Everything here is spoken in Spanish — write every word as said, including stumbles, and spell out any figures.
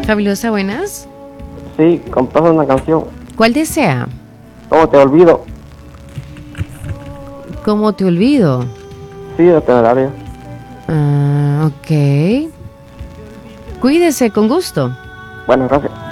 Fabulosa, buenas. Sí, compras una canción. ¿Cuál desea? ¿Cómo te olvido? ¿Cómo te olvido? Sí, de Temerario. Ah, ok. Cuídese, con gusto. Bueno, gracias.